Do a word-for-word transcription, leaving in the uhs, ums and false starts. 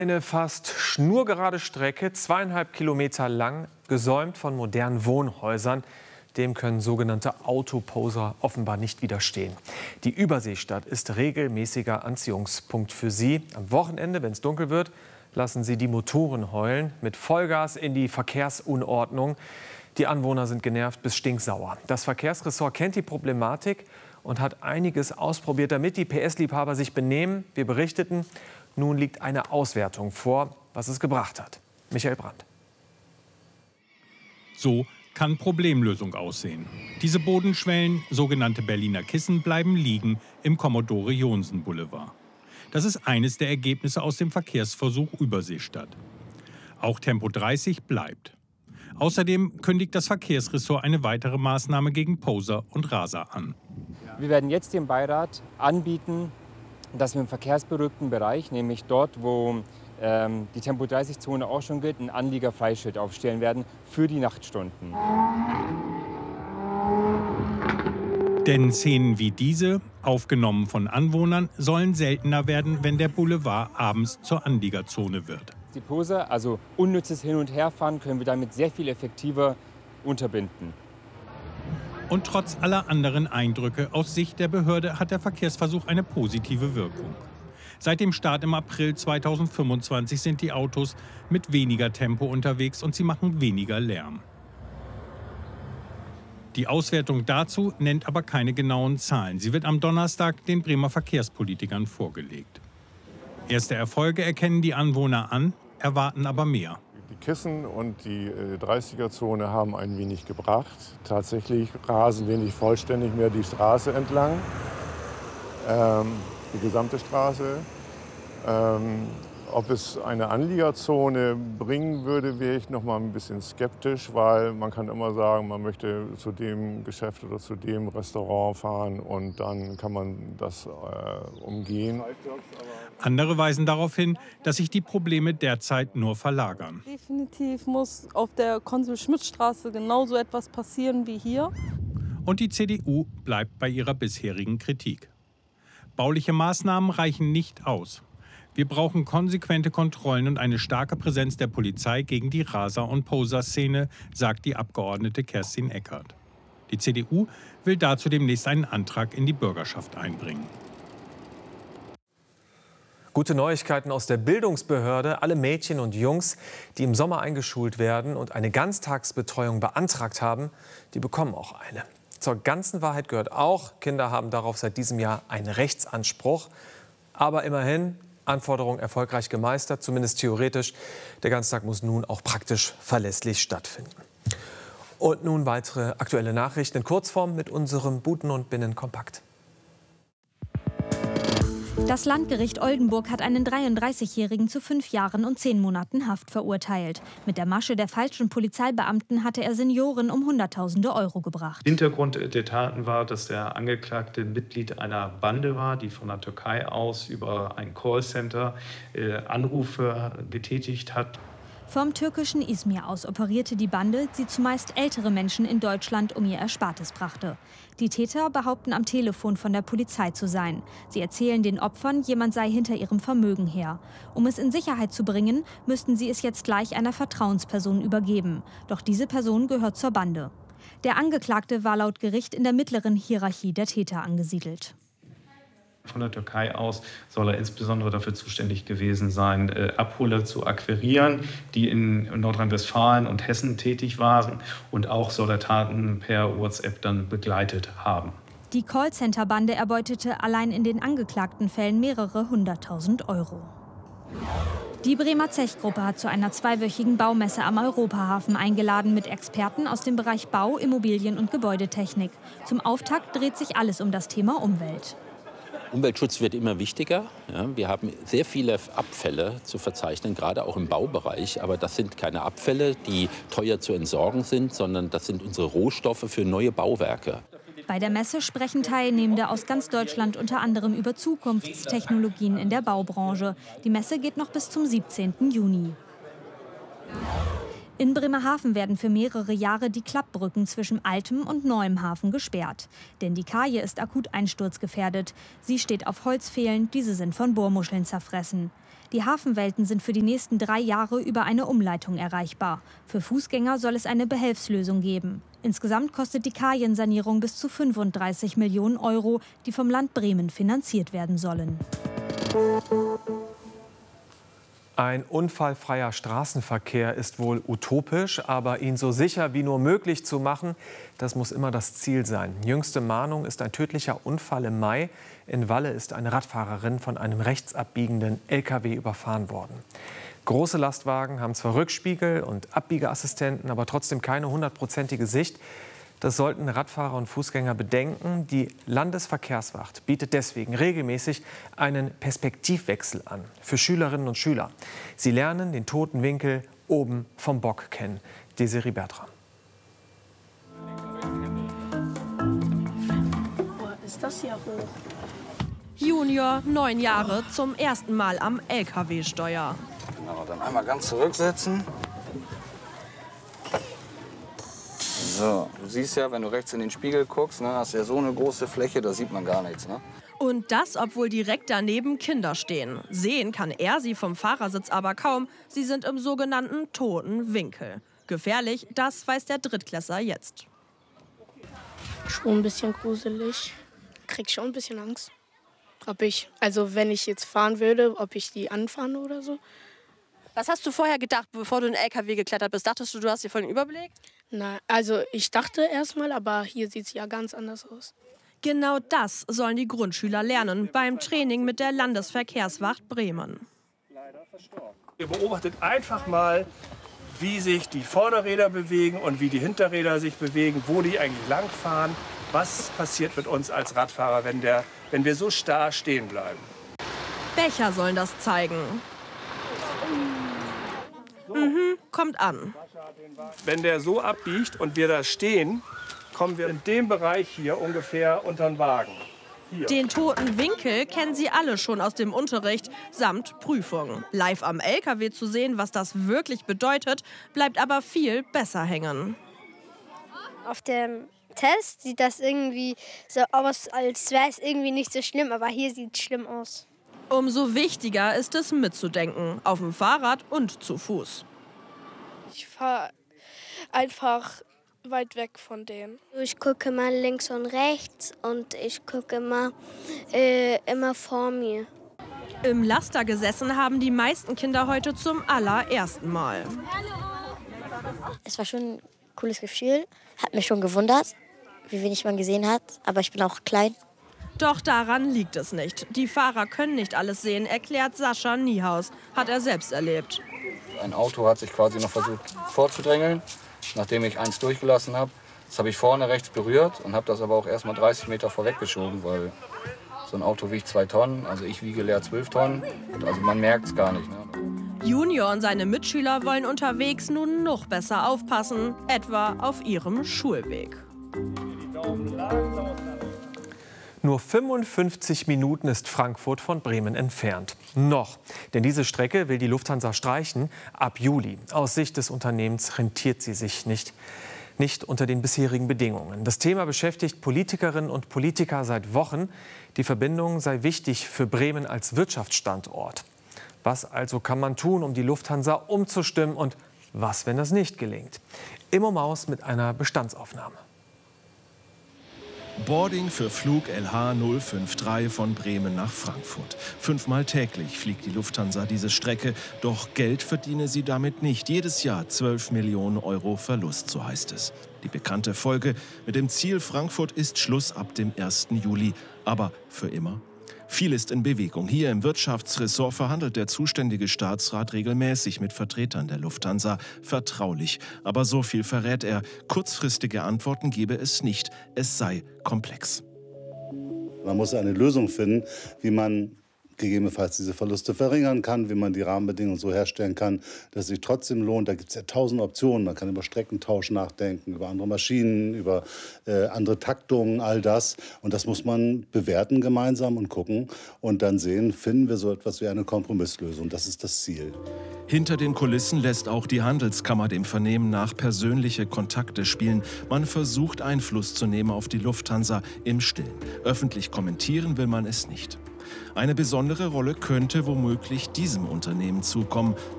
Eine fast schnurgerade Strecke, zweieinhalb Kilometer lang, gesäumt von modernen Wohnhäusern. Dem können sogenannte Autoposer offenbar nicht widerstehen. Die Überseestadt ist regelmäßiger Anziehungspunkt für sie. Am Wochenende, wenn es dunkel wird, lassen sie die Motoren heulen. Mit Vollgas in die Verkehrsunordnung. Die Anwohner sind genervt bis stinksauer. Das Verkehrsressort kennt die Problematik und hat einiges ausprobiert, damit die P S-Liebhaber sich benehmen. Wir berichteten, nun liegt eine Auswertung vor, was es gebracht hat. Michael Brandt. So kann Problemlösung aussehen. Diese Bodenschwellen, sogenannte Berliner Kissen, bleiben liegen im Commodore-Johnsen-Boulevard. Das ist eines der Ergebnisse aus dem Verkehrsversuch Überseestadt. Auch Tempo dreißig bleibt. Außerdem kündigt das Verkehrsressort eine weitere Maßnahme gegen Poser und Raser an. Wir werden jetzt dem Beirat anbieten, dass wir im verkehrsberuhigten Bereich, nämlich dort, wo ähm, die Tempo dreißig Zone auch schon gilt, ein Anliegerfreischild aufstellen werden für die Nachtstunden. Denn Szenen wie diese, aufgenommen von Anwohnern, sollen seltener werden, wenn der Boulevard abends zur Anliegerzone wird. Die Poser, also unnützes Hin- und Herfahren, können wir damit sehr viel effektiver unterbinden. Und trotz aller anderen Eindrücke aus Sicht der Behörde hat der Verkehrsversuch eine positive Wirkung. Seit dem Start im April zweitausendfünfundzwanzig sind die Autos mit weniger Tempo unterwegs und sie machen weniger Lärm. Die Auswertung dazu nennt aber keine genauen Zahlen. Sie wird am Donnerstag den Bremer Verkehrspolitikern vorgelegt. Erste Erfolge erkennen die Anwohner an, erwarten aber mehr. Die Kissen und die dreißiger-Zone haben ein wenig gebracht. Tatsächlich rasen wir nicht vollständig mehr die Straße entlang, ähm, die gesamte Straße. Ähm, ob es eine Anliegerzone bringen würde, wäre ich noch mal ein bisschen skeptisch, weil man kann immer sagen, man möchte zu dem Geschäft oder zu dem Restaurant fahren und dann kann man das äh, umgehen. Andere weisen darauf hin, dass sich die Probleme derzeit nur verlagern. Definitiv muss auf der Konsul-Schmidt-Straße genauso etwas passieren wie hier. Und die C D U bleibt bei ihrer bisherigen Kritik. Bauliche Maßnahmen reichen nicht aus. Wir brauchen konsequente Kontrollen und eine starke Präsenz der Polizei gegen die Raser- und Poser-Szene, sagt die Abgeordnete Kerstin Eckert. Die C D U will dazu demnächst einen Antrag in die Bürgerschaft einbringen. Gute Neuigkeiten aus der Bildungsbehörde. Alle Mädchen und Jungs, die im Sommer eingeschult werden und eine Ganztagsbetreuung beantragt haben, die bekommen auch eine. Zur ganzen Wahrheit gehört auch, Kinder haben darauf seit diesem Jahr einen Rechtsanspruch. Aber immerhin, Anforderung erfolgreich gemeistert, zumindest theoretisch. Der Ganztag muss nun auch praktisch verlässlich stattfinden. Und nun weitere aktuelle Nachrichten in Kurzform mit unserem Buten- und Binnenkompakt. Das Landgericht Oldenburg hat einen dreiunddreißigjährigen zu fünf Jahren und zehn Monaten Haft verurteilt. Mit der Masche der falschen Polizeibeamten hatte er Senioren um Hunderttausende Euro gebracht. Hintergrund der Taten war, dass der Angeklagte Mitglied einer Bande war, die von der Türkei aus über ein Callcenter äh, Anrufe getätigt hat. Vom türkischen Izmir aus operierte die Bande, die zumeist ältere Menschen in Deutschland um ihr Erspartes brachte. Die Täter behaupten am Telefon von der Polizei zu sein. Sie erzählen den Opfern, jemand sei hinter ihrem Vermögen her. Um es in Sicherheit zu bringen, müssten sie es jetzt gleich einer Vertrauensperson übergeben. Doch diese Person gehört zur Bande. Der Angeklagte war laut Gericht in der mittleren Hierarchie der Täter angesiedelt. Von der Türkei aus soll er insbesondere dafür zuständig gewesen sein, äh, Abholer zu akquirieren, die in Nordrhein-Westfalen und Hessen tätig waren. Und auch soll er Taten per WhatsApp dann begleitet haben. Die Callcenter-Bande erbeutete allein in den angeklagten Fällen mehrere hunderttausend Euro. Die Bremer Zech-Gruppe hat zu einer zweiwöchigen Baumesse am Europahafen eingeladen mit Experten aus dem Bereich Bau, Immobilien und Gebäudetechnik. Zum Auftakt dreht sich alles um das Thema Umwelt. Umweltschutz wird immer wichtiger. Ja, wir haben sehr viele Abfälle zu verzeichnen, gerade auch im Baubereich. Aber das sind keine Abfälle, die teuer zu entsorgen sind, sondern das sind unsere Rohstoffe für neue Bauwerke. Bei der Messe sprechen Teilnehmende aus ganz Deutschland unter anderem über Zukunftstechnologien in der Baubranche. Die Messe geht noch bis zum siebzehnten Juni. In Bremerhaven werden für mehrere Jahre die Klappbrücken zwischen altem und neuem Hafen gesperrt. Denn die Kaje ist akut einsturzgefährdet. Sie steht auf Holzpfählen, diese sind von Bohrmuscheln zerfressen. Die Hafenwelten sind für die nächsten drei Jahre über eine Umleitung erreichbar. Für Fußgänger soll es eine Behelfslösung geben. Insgesamt kostet die Kajensanierung bis zu fünfunddreißig Millionen Euro, die vom Land Bremen finanziert werden sollen. Ein unfallfreier Straßenverkehr ist wohl utopisch, aber ihn so sicher wie nur möglich zu machen, das muss immer das Ziel sein. Jüngste Mahnung ist ein tödlicher Unfall im Mai. In Walle ist eine Radfahrerin von einem rechts abbiegenden L K W überfahren worden. Große Lastwagen haben zwar Rückspiegel und Abbiegeassistenten, aber trotzdem keine hundertprozentige Sicht. Das sollten Radfahrer und Fußgänger bedenken. Die Landesverkehrswacht bietet deswegen regelmäßig einen Perspektivwechsel an für Schülerinnen und Schüler. Sie lernen den toten Winkel oben vom Bock kennen. Desiree Bertram. Boah, ist das ja hoch. Junior, neun Jahre, zum ersten Mal am L K W-Steuer. Genau, dann einmal ganz zurücksetzen. So, du siehst ja, wenn du rechts in den Spiegel guckst, ne, hast du ja so eine große Fläche, da sieht man gar nichts. Ne? Und das, obwohl direkt daneben Kinder stehen. Sehen kann er sie vom Fahrersitz aber kaum. Sie sind im sogenannten toten Winkel. Gefährlich, das weiß der Drittklässler jetzt. Schon ein bisschen gruselig. Krieg schon ein bisschen Angst. Ob ich, also wenn ich jetzt fahren würde, ob ich die anfahren oder so. Was hast du vorher gedacht, bevor du in den L K W geklettert bist? Dachtest du, du hast dir voll den Überblick? Na, also ich dachte erstmal, aber hier sieht es ja ganz anders aus. Genau das sollen die Grundschüler lernen beim Training mit der Landesverkehrswacht Bremen. Ihr beobachtet einfach mal, wie sich die Vorderräder bewegen und wie die Hinterräder sich bewegen, wo die eigentlich langfahren. Was passiert mit uns als Radfahrer, wenn, der, wenn wir so starr stehen bleiben? Becher sollen das zeigen. Mhm, kommt an. Wenn der so abbiegt und wir da stehen, kommen wir in dem Bereich hier ungefähr unter den Wagen. Hier. Den toten Winkel kennen Sie alle schon aus dem Unterricht samt Prüfungen. Live am L K W zu sehen, was das wirklich bedeutet, bleibt aber viel besser hängen. Auf dem Test sieht das irgendwie so aus, als wäre es irgendwie nicht so schlimm, aber hier sieht es schlimm aus. Umso wichtiger ist es mitzudenken, auf dem Fahrrad und zu Fuß. Ich fahre einfach weit weg von denen. Ich gucke mal links und rechts und ich gucke immer, äh, immer vor mir. Im Laster gesessen haben die meisten Kinder heute zum allerersten Mal. Es war schon ein cooles Gefühl, hat mich schon gewundert, wie wenig man gesehen hat, aber ich bin auch klein. Doch daran liegt es nicht. Die Fahrer können nicht alles sehen, erklärt Sascha Niehaus. Hat er selbst erlebt. Ein Auto hat sich quasi noch versucht vorzudrängeln, nachdem ich eins durchgelassen habe. Das habe ich vorne rechts berührt und habe das aber auch erst mal dreißig Meter vorweggeschoben, weil so ein Auto wiegt zwei Tonnen, also ich wiege leer zwölf Tonnen. Also man merkt es gar nicht. Ne? Junior und seine Mitschüler wollen unterwegs nun noch besser aufpassen, etwa auf ihrem Schulweg. Nur fünfundfünfzig Minuten ist Frankfurt von Bremen entfernt. Noch. Denn diese Strecke will die Lufthansa streichen ab Juli. Aus Sicht des Unternehmens rentiert sie sich nicht. Nicht unter den bisherigen Bedingungen. Das Thema beschäftigt Politikerinnen und Politiker seit Wochen. Die Verbindung sei wichtig für Bremen als Wirtschaftsstandort. Was also kann man tun, um die Lufthansa umzustimmen? Und was, wenn das nicht gelingt? Immo Maus mit einer Bestandsaufnahme. Boarding für Flug L H null fünf drei von Bremen nach Frankfurt. Fünfmal täglich fliegt die Lufthansa diese Strecke. Doch Geld verdiene sie damit nicht. Jedes Jahr zwölf Millionen Euro Verlust, so heißt es. Die bekannte Folge: mit dem Ziel Frankfurt ist Schluss ab dem ersten Juli. Aber für immer? Viel ist in Bewegung. Hier im Wirtschaftsressort verhandelt der zuständige Staatsrat regelmäßig mit Vertretern der Lufthansa. Vertraulich. Aber so viel verrät er. Kurzfristige Antworten gebe es nicht. Es sei komplex. Man muss eine Lösung finden, wie man gegebenenfalls diese Verluste verringern kann, wie man die Rahmenbedingungen so herstellen kann, dass es sich trotzdem lohnt. Da gibt es ja tausend Optionen. Man kann über Streckentausch nachdenken, über andere Maschinen, über äh, andere Taktungen, all das. Und das muss man bewerten gemeinsam und gucken und dann sehen, finden wir so etwas wie eine Kompromisslösung. Das ist das Ziel. Hinter den Kulissen lässt auch die Handelskammer dem Vernehmen nach persönliche Kontakte spielen. Man versucht, Einfluss zu nehmen auf die Lufthansa im Stillen. Öffentlich kommentieren will man es nicht. Eine besondere Rolle könnte womöglich diesem Unternehmen zukommen.